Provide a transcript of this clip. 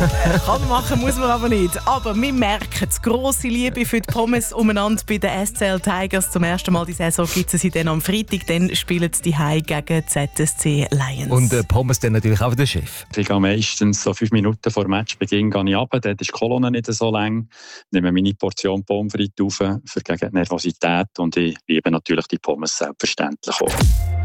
Kann man machen, muss man aber nicht. Aber wir merken die grosse Liebe für die Pommes umeinander bei den SCL Tigers. Zum ersten Mal die Saison gibt es sie dann am Freitag. Dann spielen sie die Heim gegen die ZSC Lions. Und Pommes dann natürlich auch der Chef. Ich gehe meistens so 5 Minuten vor Matchbeginn runter. Dort ist die Kolonne nicht so lang. Nehme meine Portion Pommes frites auf für gegen die Nervosität. Und ich liebe natürlich die Pommes selbstverständlich auch.